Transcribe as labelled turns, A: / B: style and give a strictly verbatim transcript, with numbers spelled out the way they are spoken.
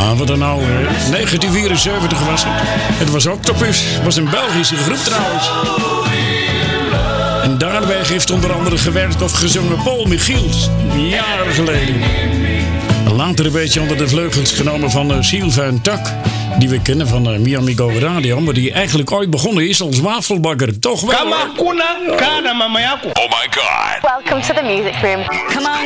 A: Ja, wat dan nou? Hè? negentien vierenzeventig was het. Het was Octopus. Het was een Belgische groep trouwens. En daarbij heeft onder andere gewerkt of gezongen Paul Michiels. Jaren geleden. Later een beetje onder de vleugels genomen van uh, Sylvain Tak. Die we kennen van uh, Miami Go Radio. Maar die eigenlijk ooit begonnen is als wafelbakker. Toch wel?
B: Oh my god.
C: Welcome to the music room. Come on,